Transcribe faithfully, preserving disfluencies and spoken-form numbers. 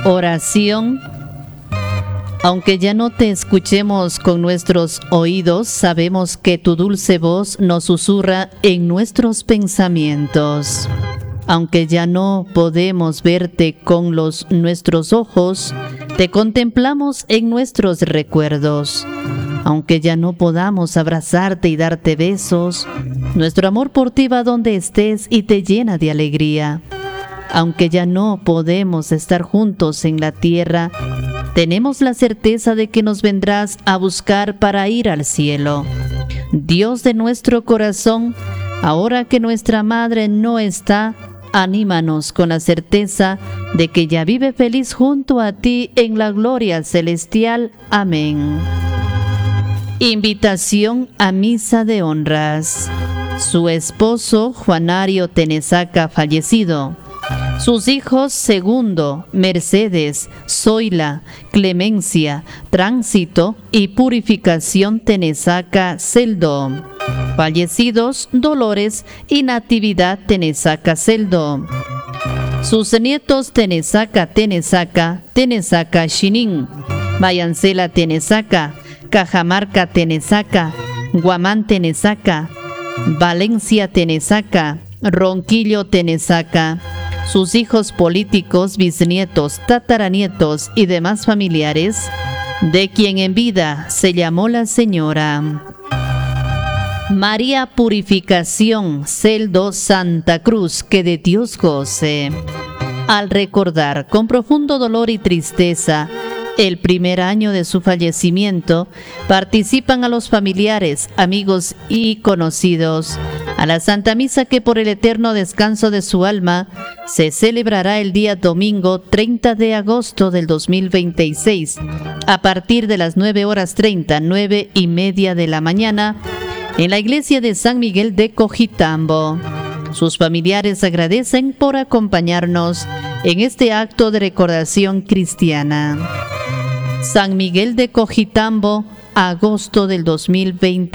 Oración. Aunque ya no te escuchemos con nuestros oídos, sabemos que tu dulce voz nos susurra en nuestros pensamientos. Aunque ya no podemos verte con los nuestros ojos, te contemplamos en nuestros recuerdos. Aunque ya no podamos abrazarte y darte besos, nuestro amor por ti va donde estés y te llena de alegría. Aunque ya no podemos estar juntos en la tierra, tenemos la certeza de que nos vendrás a buscar para ir al cielo. Dios de nuestro corazón, ahora que nuestra madre no está, anímanos con la certeza de que ya vive feliz junto a ti en la gloria celestial. Amén. Invitación a misa de honras. Su esposo, Juanario Tenesaca, fallecido. Sus hijos Segundo, Mercedes, Zoila, Clemencia, Tránsito y Purificación Tenesaca Celdo. Fallecidos Dolores y Natividad Tenesaca Celdo. Sus nietos Tenesaca Tenesaca, Tenesaca Xinin, Mayancela Tenesaca, Cajamarca Tenesaca, Guamán Tenesaca, Valencia Tenesaca, Ronquillo Tenesaca. Sus hijos políticos, bisnietos, tataranietos y demás familiares, de quien en vida se llamó la señora María Purificación Celdo Santa Cruz, que de Dios goce. Al recordar con profundo dolor y tristeza el primer año de su fallecimiento, participan a los familiares, amigos y conocidos a la Santa Misa que por el eterno descanso de su alma se celebrará el día domingo treinta de agosto del dos mil veintiséis a partir de las nueve horas treinta, nueve y media de la mañana en la iglesia de San Miguel de Cojitambo. Sus familiares agradecen por acompañarnos en este acto de recordación cristiana. San Miguel de Cojitambo, agosto del dos mil veinte.